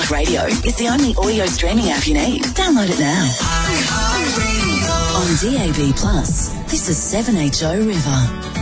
Talk Radio is the only audio streaming app you need. Download it now. On DAB+, this is 7HO River.